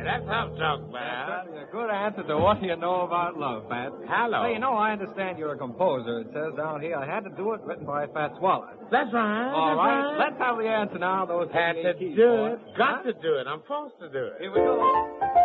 Let's have talk, Bab. That's a good answer to what you know about love, Fats. Hello. Hey, I understand you're a composer. It says down here I had to do it, written by Fats Waller. That's right. All that's right. Let's have the answer now. Those Had to keys, do boy. it. Got to do it. I'm forced to do it. Here we go.